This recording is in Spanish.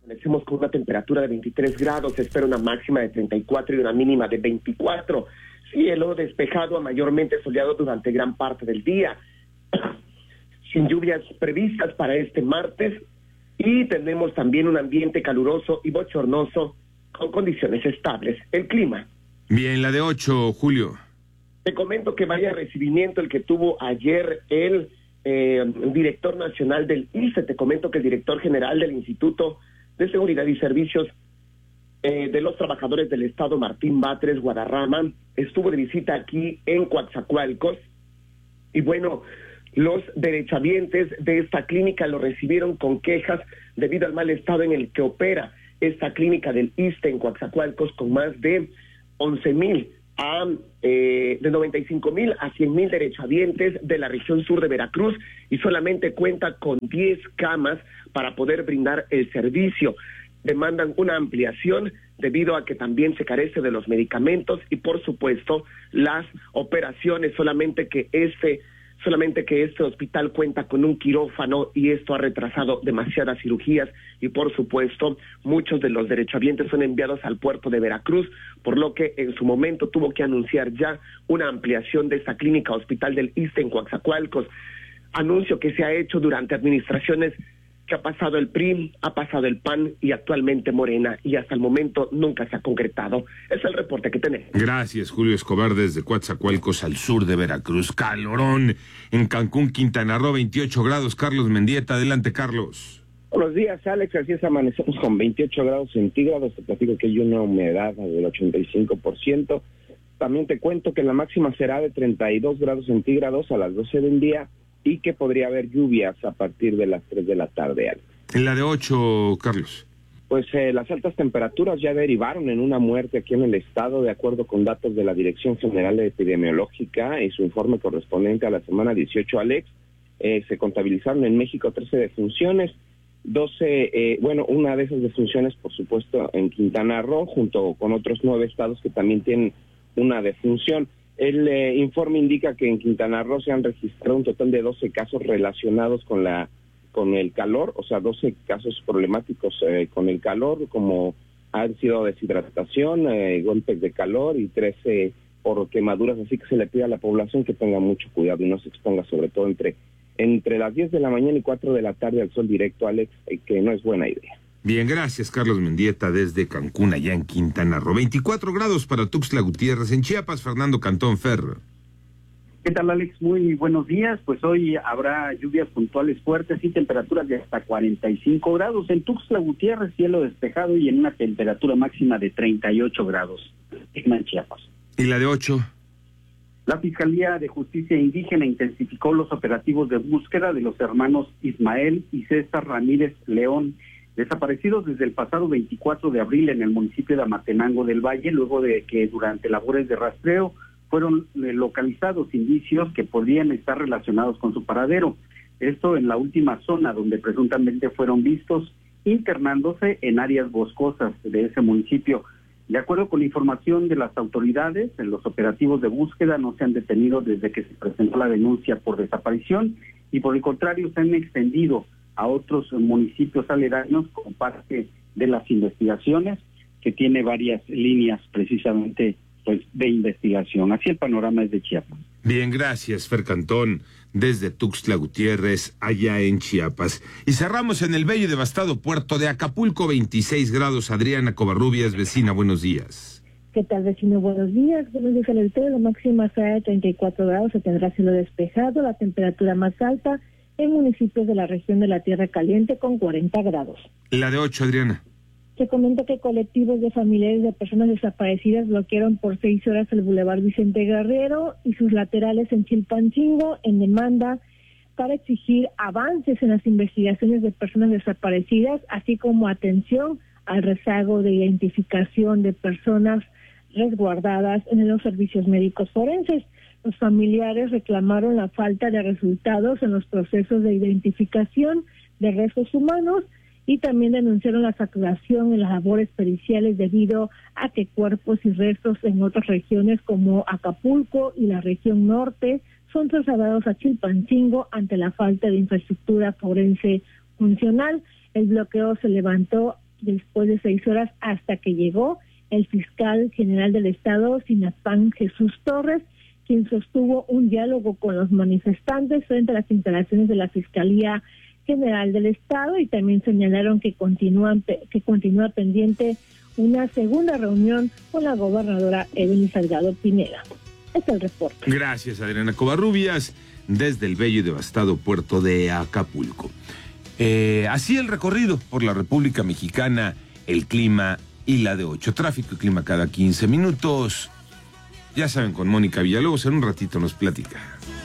Amanecemos con una temperatura de 23 grados, se espera una máxima de 34 y una mínima de 24. Cielo despejado, mayormente soleado durante gran parte del día, sin lluvias previstas para este martes, y tenemos también un ambiente caluroso y bochornoso con condiciones estables. El clima. Bien, la de 8, Julio. Te comento que vaya recibimiento el que tuvo ayer el director nacional del ICE. Te comento que el director general del Instituto de Seguridad y Servicios de los Trabajadores del Estado, Martín Batres Guadarrama, estuvo de visita aquí en Coatzacoalcos. Y bueno, los derechohabientes de esta clínica lo recibieron con quejas debido al mal estado en el que opera esta clínica del ISSSTE en Coatzacoalcos, con más de 11,000 de 95,000 a 100,000 derechohabientes de la región sur de Veracruz, y solamente cuenta con 10 camas para poder brindar el servicio. Demandan una ampliación debido a que también se carece de los medicamentos y, por supuesto, las operaciones, solamente que este hospital cuenta con un quirófano y esto ha retrasado demasiadas cirugías, y por supuesto muchos de los derechohabientes son enviados al puerto de Veracruz, por lo que en su momento tuvo que anunciar ya una ampliación de esta clínica hospital del ISSSTE en Coatzacoalcos, anuncio que se ha hecho durante administraciones que ha pasado el PRI, ha pasado el PAN y actualmente Morena, y hasta el momento nunca se ha concretado. Es el reporte que tenemos. Gracias, Julio Escobar, desde Coatzacoalcos, al sur de Veracruz. Calorón en Cancún, Quintana Roo, 28 grados. Carlos Mendieta, adelante, Carlos. Buenos días, Alex. Así es, amanecemos con 28 grados centígrados. Te platico que hay una humedad del 85%. También te cuento que la máxima será de 32 grados centígrados a las 12 del día, y que podría haber lluvias a partir de las 3 de la tarde. En la de 8, Carlos. Pues las altas temperaturas ya derivaron en una muerte aquí en el estado, de acuerdo con datos de la Dirección General Epidemiológica y su informe correspondiente a la semana 18, Alex. Se contabilizaron en México 13 defunciones, 12, una de esas defunciones, por supuesto, en Quintana Roo, junto con otros 9 estados que también tienen una defunción. El informe indica que en Quintana Roo se han registrado un total de 12 casos relacionados con el calor, o sea, 12 casos problemáticos con el calor, como han sido deshidratación, golpes de calor, y 13 por quemaduras, así que se le pide a la población que tenga mucho cuidado y no se exponga, sobre todo entre las 10 de la mañana y 4 de la tarde al sol directo, Alex, que no es buena idea. Bien, gracias, Carlos Mendieta, desde Cancún, allá en Quintana Roo. 24 grados para Tuxtla Gutiérrez. En Chiapas, Fernando Cantón Ferro. ¿Qué tal, Alex? Muy buenos días. Pues hoy habrá lluvias puntuales fuertes y temperaturas de hasta 45 grados. En Tuxtla Gutiérrez, cielo despejado y en una temperatura máxima de 38 grados. En Chiapas. ¿Y la de 8? La Fiscalía de Justicia Indígena intensificó los operativos de búsqueda de los hermanos Ismael y César Ramírez León, desaparecidos desde el pasado 24 de abril en el municipio de Amatenango del Valle, luego de que durante labores de rastreo fueron localizados indicios que podrían estar relacionados con su paradero. Esto en la última zona donde presuntamente fueron vistos internándose en áreas boscosas de ese municipio. De acuerdo con la información de las autoridades, en los operativos de búsqueda no se han detenido desde que se presentó la denuncia por desaparición, y por el contrario se han extendido a otros municipios aledaños como parte de las investigaciones, que tiene varias líneas precisamente de investigación. Así el panorama es de Chiapas. Bien, gracias, Fer Cantón, desde Tuxtla Gutiérrez, allá en Chiapas. Y cerramos en el bello y devastado puerto de Acapulco, 26 grados. Adriana Covarrubias, vecina, buenos días. ¿Qué tal, vecino? Buenos días. Buenos días, Alberto. La máxima será de 34 grados, se tendrá cielo despejado, la temperatura más alta en municipios de la región de la Tierra Caliente con 40 grados. La de 8, Adriana. Se comenta que colectivos de familiares de personas desaparecidas bloquearon por 6 horas el Boulevard Vicente Guerrero y sus laterales en Chilpancingo en demanda para exigir avances en las investigaciones de personas desaparecidas, así como atención al rezago de identificación de personas resguardadas en los servicios médicos forenses. Los familiares reclamaron la falta de resultados en los procesos de identificación de restos humanos y también denunciaron la saturación en las labores periciales debido a que cuerpos y restos en otras regiones como Acapulco y la región norte son trasladados a Chilpancingo ante la falta de infraestructura forense funcional. El bloqueo se levantó después de 6 horas hasta que llegó el fiscal general del Estado, Sinapán Jesús Torres, quien sostuvo un diálogo con los manifestantes frente a las instalaciones de la Fiscalía General del Estado, y también señalaron que continúa pendiente una segunda reunión con la gobernadora Evelyn Salgado Pineda. Este es el reporte. Gracias, Adriana Covarrubias, desde el bello y devastado puerto de Acapulco. Así el recorrido por la República Mexicana, el clima y la de 8. Tráfico y clima cada 15 minutos. Ya saben, con Mónica Villalobos, en un ratito nos platica.